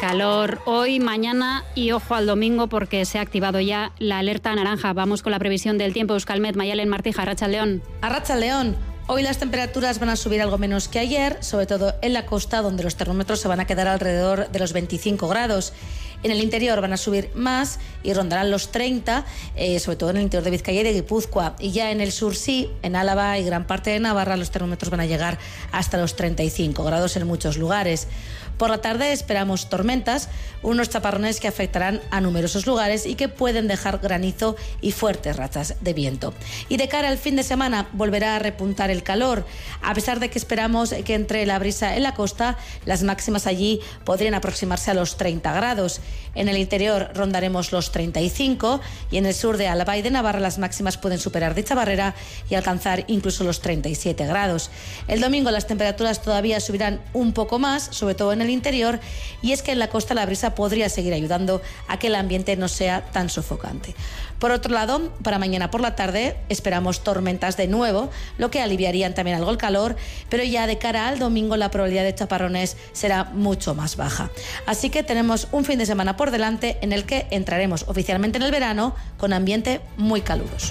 calor hoy, mañana y ojo al domingo porque se ha activado ya la alerta naranja. Vamos con la previsión del tiempo. Euskalmet, Mayalen Martija, Arratsaldeon. Arratsaldeon. Hoy las temperaturas van a subir algo menos que ayer, sobre todo en la costa, donde los termómetros se van a quedar alrededor de los 25 grados. En el interior van a subir más y rondarán los 30, sobre todo en el interior de Vizcaya y de Guipúzcoa. Y ya en el sur sí, en Álava y gran parte de Navarra, los termómetros van a llegar hasta los 35 grados en muchos lugares. Por la tarde esperamos tormentas, unos chaparrones que afectarán a numerosos lugares y que pueden dejar granizo y fuertes rachas de viento. Y de cara al fin de semana volverá a repuntar el calor, a pesar de que esperamos que entre la brisa en la costa, las máximas allí podrían aproximarse a los 30 grados. En el interior rondaremos los 35 y en el sur de Álava y de Navarra las máximas pueden superar dicha barrera y alcanzar incluso los 37 grados. El domingo las temperaturas todavía subirán un poco más, sobre todo en el interior, y es que en la costa la brisa podría seguir ayudando a que el ambiente no sea tan sofocante. Por otro lado, para mañana por la tarde esperamos tormentas de nuevo, lo que aliviarían también algo el calor, pero ya de cara al domingo la probabilidad de chaparrones será mucho más baja. Así que tenemos un fin de semana por delante en el que entraremos oficialmente en el verano con ambiente muy caluroso.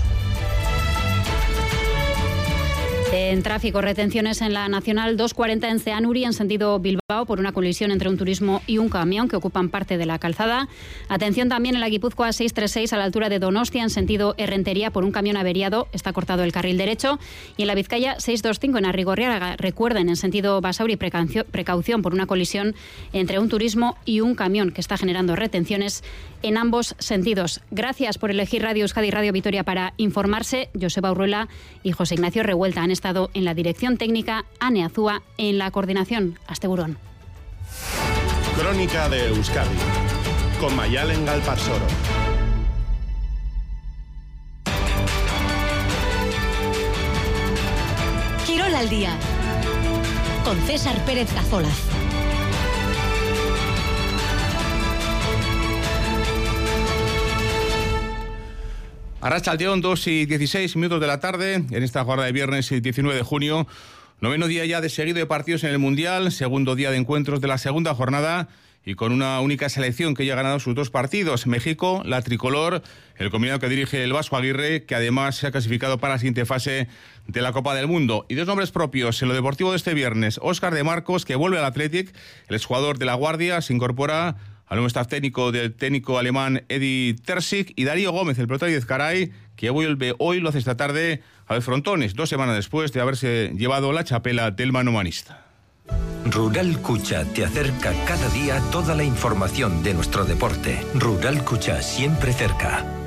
En tráfico, retenciones en la Nacional 240 en Zeanuri, en sentido Bilbao, por una colisión entre un turismo y un camión que ocupan parte de la calzada. Atención también en la Guipúzcoa 636 a la altura de Donostia, en sentido Errentería, por un camión averiado. Está cortado el carril derecho. Y en la Vizcaya 625 en Arrigorriaga, recuerden, en sentido Basauri, precaución por una colisión entre un turismo y un camión que está generando retenciones en ambos sentidos. Gracias por elegir Radio Euskadi y Radio Vitoria para informarse. Joseba Urruela y José Ignacio Revuelta han estado en la dirección técnica, Ane Azúa en la coordinación. Asteburón. Crónica de Euskadi con Mayalen Galparsoro. Quirol al día con César Pérez Cazolaz. Arratsaldeon, 2:16 de la tarde, en esta jornada de viernes 19 de junio, noveno día ya de seguido de partidos en el Mundial, segundo día de encuentros de la segunda jornada y con una única selección que ya ha ganado sus dos partidos. México, la tricolor, el combinado que dirige el Vasco Aguirre, que además se ha clasificado para la siguiente fase de la Copa del Mundo. Y dos nombres propios en lo deportivo de este viernes: Óscar de Marcos, que vuelve al Athletic, el exjugador de La Guardia, se incorpora al nuevo staff técnico del técnico alemán Eddy Terzic, y Darío Gómez, el pelotari de Ezcaray, que vuelve hoy, lo hace esta tarde, a los frontones, 2 semanas después de haberse llevado la chapela del manomanista. Rural Cucha te acerca cada día toda la información de nuestro deporte. Rural Cucha, siempre cerca.